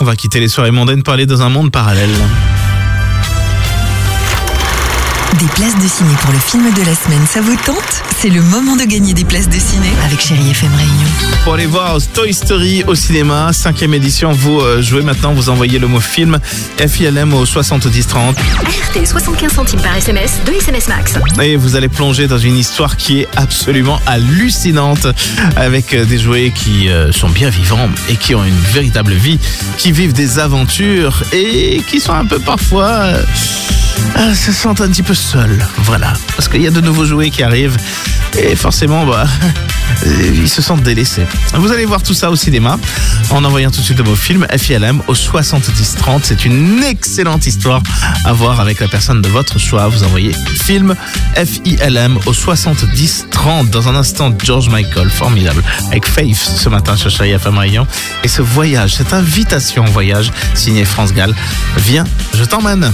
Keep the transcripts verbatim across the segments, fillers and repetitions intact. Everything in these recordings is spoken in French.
on va quitter les soirées mondaines pour aller dans un monde parallèle. Des places de ciné pour le film de la semaine, ça vous tente? C'est le moment de gagner des places de ciné avec Chérie F M Réunion. Pour aller voir Toy Story au cinéma, cinquième édition, vous euh, jouez maintenant, vous envoyez le mot film F I L M au soixante-dix trente. R T soixante-quinze centimes par S M S, deux S M S max. Et vous allez plonger dans une histoire qui est absolument hallucinante, avec des jouets qui euh, sont bien vivants et qui ont une véritable vie, qui vivent des aventures et qui sont un peu parfois... Euh, euh, se sentent un petit peu seuls. Voilà, parce qu'il y a de nouveaux jouets qui arrivent et forcément, bah, ils se sentent délaissés. Vous allez voir tout ça au cinéma en envoyant tout de suite le mot film F I L M au soixante-dix trente. C'est une excellente histoire à voir avec la personne de votre choix. Vous envoyez film F I L M au soixante-dix trente. Dans un instant, George Michael, formidable, avec Faith ce matin sur Chérie F M Rayon. Et ce voyage, cette invitation au voyage, signée France Gall. Viens, je t'emmène.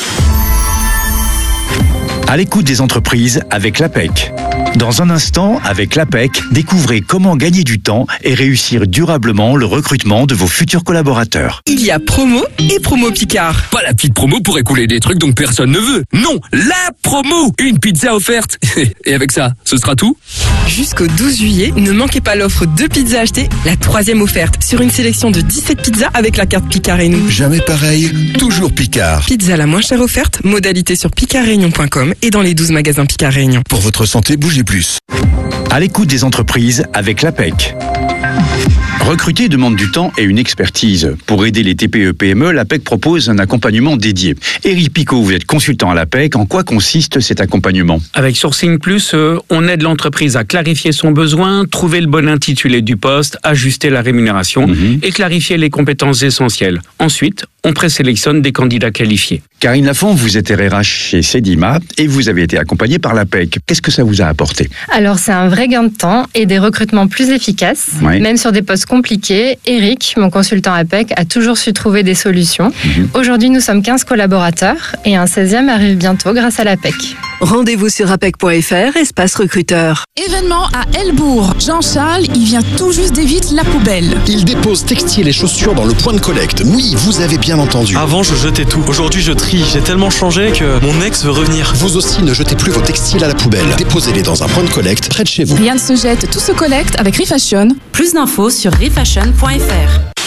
À l'écoute des entreprises avec l'A P E C. Dans un instant, avec l'A P E C, découvrez comment gagner du temps et réussir durablement le recrutement de vos futurs collaborateurs. Il y a promo et promo Picard. Pas la petite promo pour écouler des trucs dont personne ne veut. Non, la promo. Une pizza offerte. Et avec ça, ce sera tout. Jusqu'au douze juillet, ne manquez pas l'offre deux pizzas achetées, la troisième offerte sur une sélection de dix-sept pizzas avec la carte Picard et nous. Jamais pareil, toujours Picard. Pizza la moins chère offerte, modalité sur picard réunion point com et dans les douze magasins Picard Réunion. Pour votre santé, bougez plus. À l'écoute des entreprises avec l'A P E C. Recruter demande du temps et une expertise. Pour aider les T P E P M E, l'A P E C propose un accompagnement dédié. Éric Picot, vous êtes consultant à l'A P E C. En quoi consiste cet accompagnement? Avec Sourcing Plus, euh, on aide l'entreprise à clarifier son besoin, trouver le bon intitulé du poste, ajuster la rémunération mmh. et clarifier les compétences essentielles. Ensuite, on présélectionne des candidats qualifiés. Karine Lafont, vous êtes R H chez Sedima et vous avez été accompagnée par l'A P E C. Qu'est-ce que ça vous a apporté? Alors, c'est un vrai gain de temps et des recrutements plus efficaces, oui. Même sur des postes compliqués. Eric, mon consultant A P E C, a toujours su trouver des solutions. Mmh. Aujourd'hui, nous sommes quinze collaborateurs et un seizième arrive bientôt grâce à l'A P E C. Rendez-vous sur apec point f r, espace recruteur. Événement à Helbourg. Jean-Charles, il vient tout juste d'éviter la poubelle. Il dépose textiles et chaussures dans le point de collecte. Oui, vous avez bien entendu. Avant, je jetais tout. Aujourd'hui, je trie. J'ai tellement changé que mon ex veut revenir. Vous aussi, ne jetez plus vos textiles à la poubelle. Déposez-les dans un point de collecte près de chez vous. Rien ne se jette, tout se collecte avec Refashion. Plus d'infos sur refashion point f r.